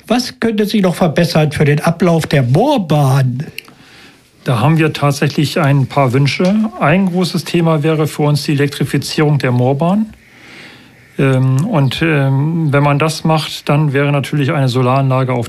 Was könnte sich noch verbessern für den Ablauf der Moorbahn? Da haben wir tatsächlich ein paar Wünsche. Ein großes Thema wäre für uns die Elektrifizierung der Moorbahn. Wenn man das macht, dann wäre natürlich eine Solaranlage auf